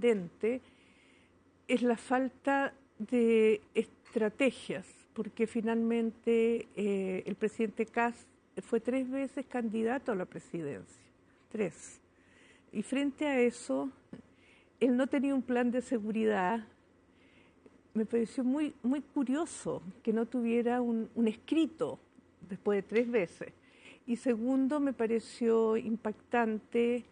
sorprendente es la falta de estrategias, porque finalmente el presidente Kast fue 3 veces candidato a la presidencia, 3. Y frente a eso, él no tenía un plan de seguridad. Me pareció muy, muy curioso que no tuviera un escrito después de 3 veces. Y segundo, me pareció impactante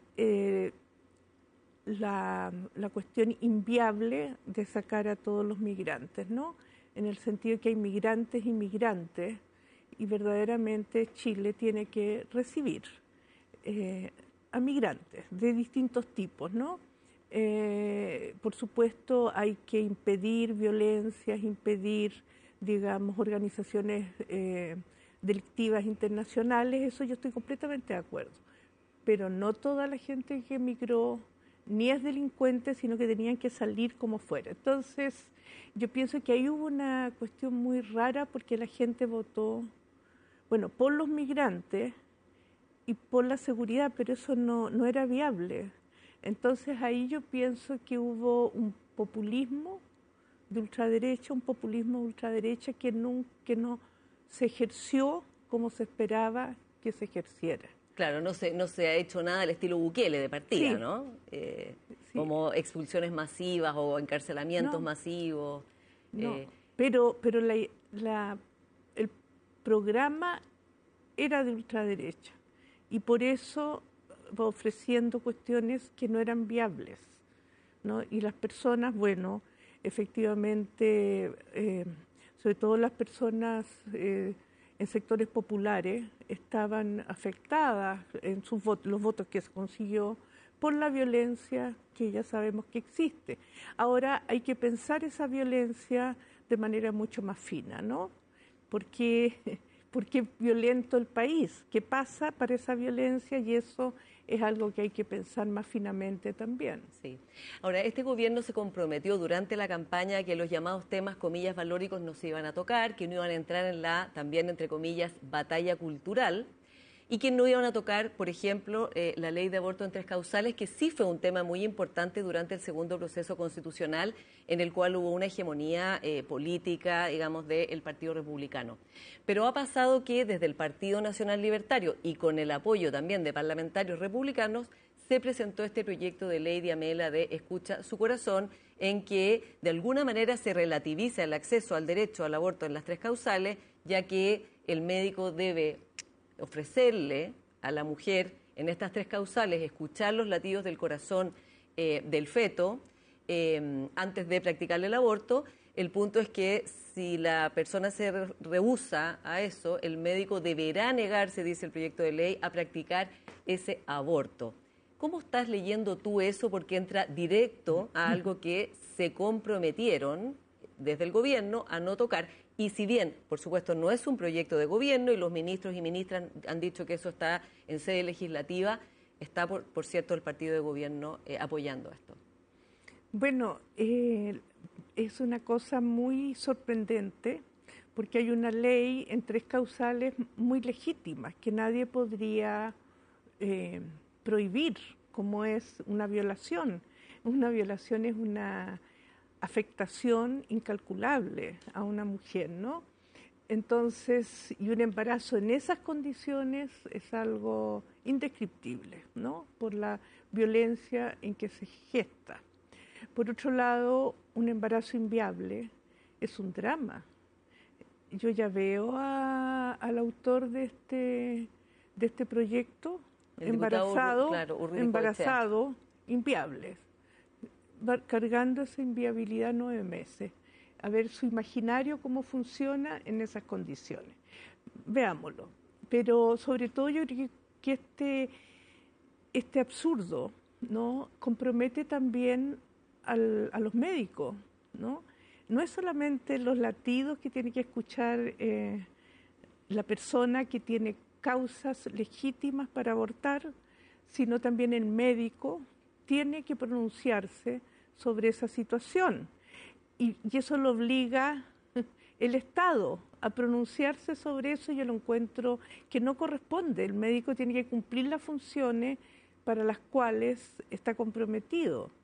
la cuestión inviable de sacar a todos los migrantes, ¿no? En el sentido de que hay migrantes y migrantes, y verdaderamente Chile tiene que recibir a migrantes de distintos tipos, ¿no? Por supuesto, hay que impedir violencias, impedir, digamos, organizaciones delictivas internacionales, eso yo estoy completamente de acuerdo. Pero no toda la gente que emigró ni es delincuente, sino que tenían que salir como fuera. Entonces, yo pienso que ahí hubo una cuestión muy rara porque la gente votó, bueno, por los migrantes y por la seguridad, pero eso no era viable. Entonces, ahí yo pienso que hubo un populismo de ultraderecha, un populismo de ultraderecha que no se ejerció como se esperaba que se ejerciera. Claro, no se ha hecho nada al estilo Bukele de partida, Sí, ¿no? sí. Como expulsiones masivas o encarcelamientos masivos. No, pero el programa era de ultraderecha y por eso va ofreciendo cuestiones que no eran viables, ¿no? Y las personas, bueno, efectivamente, sobre todo las personas en sectores populares estaban afectadas en los votos que se consiguió por la violencia que ya sabemos que existe. Ahora hay que pensar esa violencia de manera mucho más fina, ¿no? ¿Por qué violento el país? ¿Qué pasa para esa violencia? Y eso es algo que hay que pensar más finamente también. Sí. Ahora, este gobierno se comprometió durante la campaña que los llamados temas, comillas, valóricos no se iban a tocar, que no iban a entrar en la, también, entre comillas, batalla cultural, y que no iban a tocar, por ejemplo, la ley de aborto en 3 causales, que sí fue un tema muy importante durante el segundo proceso constitucional, en el cual hubo una hegemonía política, digamos, del Partido Republicano. Pero ha pasado que desde el Partido Nacional Libertario y con el apoyo también de parlamentarios republicanos, se presentó este proyecto de ley de Amela de Escucha su corazón, en que de alguna manera se relativiza el acceso al derecho al aborto en las 3 causales, ya que el médico debe ofrecerle a la mujer en estas 3 causales escuchar los latidos del corazón del feto antes de practicarle el aborto. El punto es que si la persona se rehúsa a eso, el médico deberá negarse, dice el proyecto de ley, a practicar ese aborto. ¿Cómo estás leyendo tú eso? Porque entra directo a algo que se comprometieron desde el gobierno a no tocar. Y si bien, por supuesto, no es un proyecto de gobierno y los ministros y ministras han dicho que eso está en sede legislativa, está, por cierto, el partido de gobierno apoyando esto. Bueno, es una cosa muy sorprendente porque hay una ley en 3 causales muy legítimas que nadie podría prohibir, como es una violación. Una violación es una afectación incalculable a una mujer, ¿no? Entonces, y un embarazo en esas condiciones es algo indescriptible, ¿no? Por la violencia en que se gesta. Por otro lado, un embarazo inviable es un drama. Yo ya veo al autor de este proyecto embarazado, inviable, cargando esa inviabilidad 9 meses. A ver su imaginario cómo funciona en esas condiciones. Veámoslo. Pero sobre todo yo creo que este absurdo, ¿no?, compromete también a los médicos, ¿no? No es solamente los latidos que tiene que escuchar la persona que tiene causas legítimas para abortar, sino también el médico tiene que pronunciarse sobre esa situación. Y eso lo obliga el Estado a pronunciarse sobre eso. Yo lo encuentro que no corresponde. El médico tiene que cumplir las funciones para las cuales está comprometido.